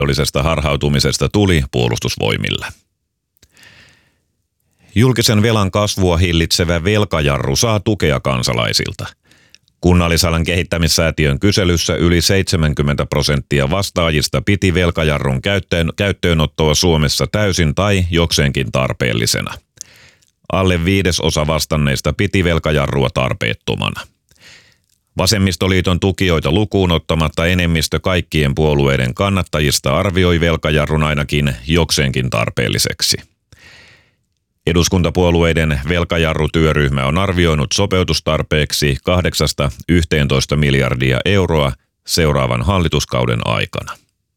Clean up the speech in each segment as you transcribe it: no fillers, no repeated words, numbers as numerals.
mahdollisesta harhautumisesta tuli puolustusvoimille. Julkisen velan kasvua hillitsevä velkajarru saa tukea kansalaisilta. Kunnallisalan kehittämissäätiön kyselyssä yli 70% vastaajista piti velkajarrun käyttöönottoa Suomessa täysin tai jokseenkin tarpeellisena. Alle 1/5 vastanneista piti velkajarrua tarpeettomana. Vasemmistoliiton tukijoita lukuun ottamatta enemmistö kaikkien puolueiden kannattajista arvioi velkajarrun ainakin jokseenkin tarpeelliseksi. Eduskuntapuolueiden velkajarrutyöryhmä on arvioinut sopeutustarpeeksi 8–11 miljardia euroa seuraavan hallituskauden aikana.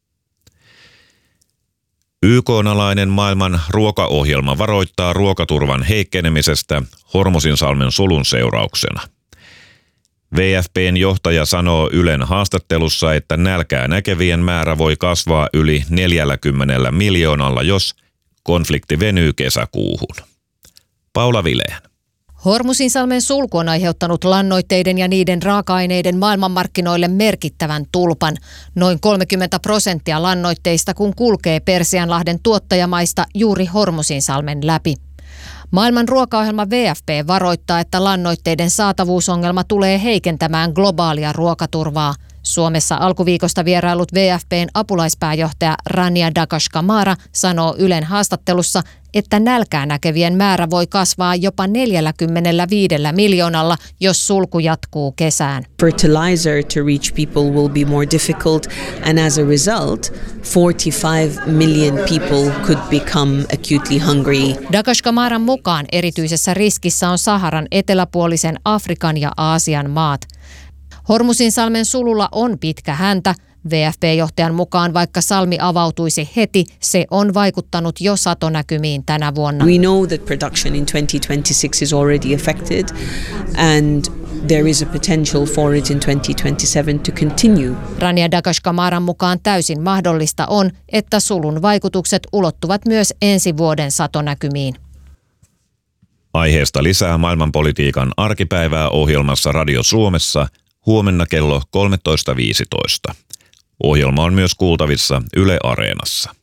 YK:n-alainen maailman ruokaohjelma varoittaa ruokaturvan heikkenemisestä Hormuzinsalmen sulun seurauksena. WFP:n johtaja sanoo Ylen haastattelussa, että nälkää näkevien määrä voi kasvaa yli 40 miljoonalla, jos konflikti venyy kesäkuuhun. Paula Vileen. Hormuzinsalmen sulku on aiheuttanut lannoitteiden ja niiden raaka-aineiden maailmanmarkkinoille merkittävän tulpan. Noin 30% lannoitteista kun kulkee Persianlahden tuottajamaista juuri Hormuzinsalmen läpi. Maailman ruokaohjelma WFP varoittaa, että lannoitteiden saatavuusongelma tulee heikentämään globaalia ruokaturvaa. Suomessa alkuviikosta vieraillut WFP:n apulaispääjohtaja Rania Dakashkamara sanoo Ylen haastattelussa, että nälkää näkevien määrä voi kasvaa jopa 45 miljoonalla, jos sulku jatkuu kesään. Fertilizer to reach people will be more difficult, and as a result, 45 million people could become acutely hungry. Dakashkamaran mukaan erityisessä riskissä on Saharan eteläpuolisen Afrikan ja Aasian maat. Hormuzinsalmen sululla on pitkä häntä. WFP-johtajan mukaan vaikka salmi avautuisi heti, se on vaikuttanut jo satonäkymiin tänä vuonna. We know that production in 2026 is already affected and there is a potential for it in 2027 to continue. Rania Dakashkamaran mukaan täysin mahdollista on, että sulun vaikutukset ulottuvat myös ensi vuoden satonäkymiin. Aiheesta lisää maailmanpolitiikan arkipäivää ohjelmassa Radio Suomessa huomenna kello 13.15. Ohjelma on myös kuultavissa Yle Areenassa.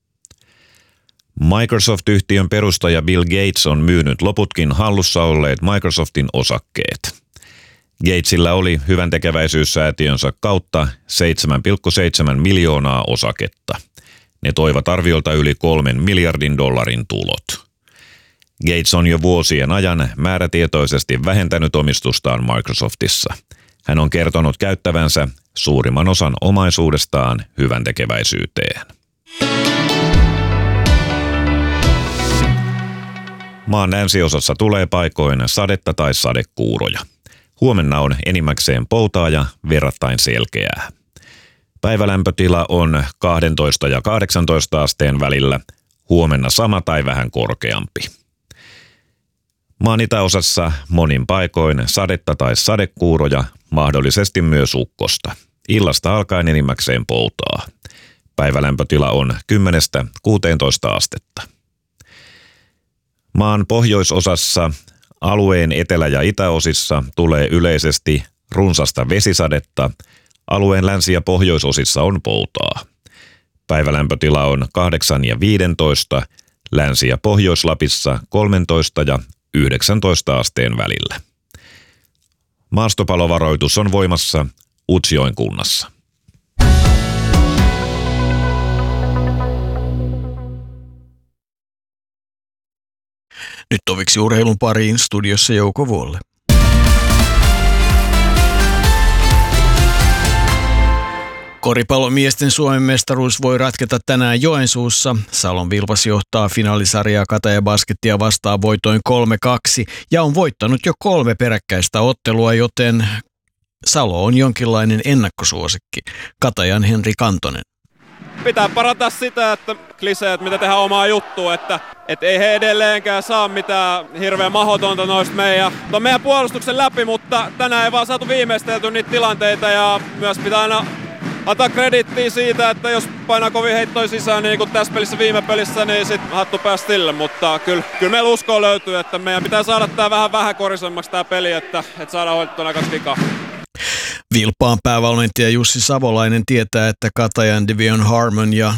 Microsoft-yhtiön perustaja Bill Gates on myynyt loputkin hallussa olleet Microsoftin osakkeet. Gatesillä oli hyväntekeväisyyssäätiönsä kautta 7,7 miljoonaa osaketta. Ne toivat arviolta yli $3 miljardin tulot. Gates on jo vuosien ajan määrätietoisesti vähentänyt omistustaan Microsoftissa. Hän on kertonut käyttävänsä suurimman osan omaisuudestaan hyväntekeväisyyteen. Maan länsiosassa tulee paikoin sadetta tai sadekuuroja. Huomenna on enimmäkseen poutaa ja verrattain selkeää. Päivälämpötila on 12 ja 18 asteen välillä, huomenna sama tai vähän korkeampi. Maan itäosassa monin paikoin sadetta tai sadekuuroja, mahdollisesti myös ukkosta. Illasta alkaen enimmäkseen poutaa. Päivälämpötila on 10–16 astetta. Maan pohjoisosassa, alueen etelä- ja itäosissa tulee yleisesti runsasta vesisadetta. Alueen länsi- ja pohjoisosissa on poutaa. Päivälämpötila on 8 ja 15, Länsi- ja Pohjois-Lapissa 13 ja 19 asteen välillä. Maastopalovaroitus on voimassa Utsjoen kunnassa. Nyt toviksi urheilun pariin, studiossa Jouko Vuolle. Koripallomiesten Suomen mestaruus voi ratketa tänään Joensuussa. Salon Vilpas johtaa finaalisarjaa Kataja Baskettia vastaan voitoin 3-2 ja on voittanut jo 3 peräkkäistä ottelua, joten Salo on jonkinlainen ennakkosuosikki. Katajan Henri Kantonen. Pitää parantaa sitä, että kliseet, mitä tehdään omaa juttua, että ei he edelleenkään saa mitään hirveän mahdotonta noista meidän puolustuksen läpi, mutta tänään ei vaan saatu viimeistelty niitä tilanteita ja myös pitää aina antaa krediittiä siitä, että jos painaa kovin heittoi sisään niin kuin tässä pelissä viime pelissä, niin sitten hattu pääsi stille, mutta kyllä meillä uskoa löytyy, että meidän pitää saada tää vähän korisemmaksi tää peli, että saadaan hoidettua nämä kaksi vikaa. Vilppaan päävalmentaja Jussi Savolainen tietää, että Katajan, Devion Harmon ja